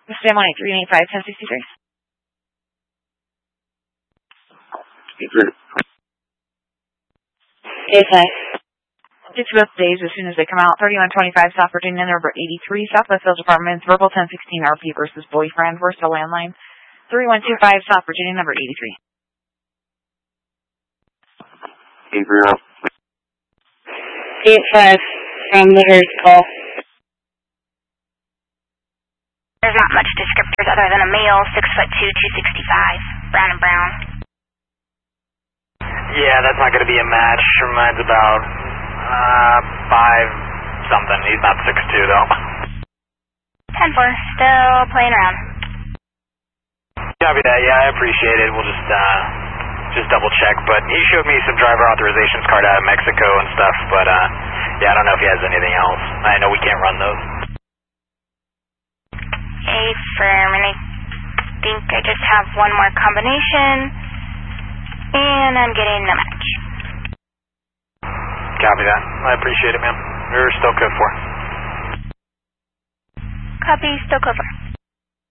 This is M18385-1063. Get to both days as soon as they come out. 3125 South Virginia, number 83, Southwest Sales Department, verbal 1016 RP versus boyfriend versus a landline. 3125 South Virginia, number 83. 85 from the Hearst call. There's not much descriptors other than a male, 6'2", 265, brown and brown. Yeah, that's not going to be a match. Mine's about 5 something. He's not 6'2", though. 10-4, still playing around. Copy that. Yeah, I appreciate it. We'll just double check. But he showed me some driver authorizations card out of Mexico and stuff. But yeah, I don't know if he has anything else. I know we can't run those. Hey, firm, and I think I just have one more combination, and I'm getting a match. Copy that. I appreciate it, man. You're still code 4. Copy, still code 4.